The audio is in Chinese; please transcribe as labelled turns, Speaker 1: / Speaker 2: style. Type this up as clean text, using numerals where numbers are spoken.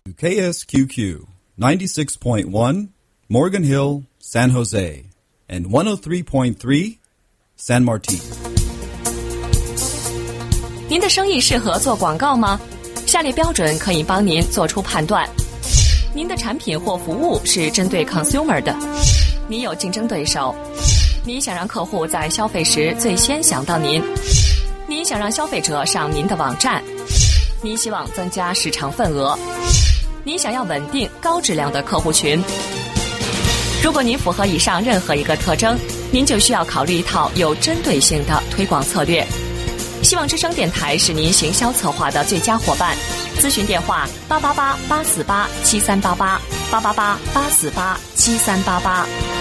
Speaker 1: KSQQ 96.1 Morgan Hill, San Jose, and 103.3 San Martin.
Speaker 2: 您的生意适合做广告吗？下列标准可以帮您做出判断。您的产品或服务是针对 consumer 的，你有竞争对手，你想让客户在消费时最先想到您，你想让消费者上您的网站，你希望增加市场份额，你想要稳定高质量的客户群。如果您符合以上任何一个特征，您就需要考虑一套有针对性的推广策略。希望之声电台是您行销策划的最佳伙伴。咨询电话888-848-7388，888-848-7388。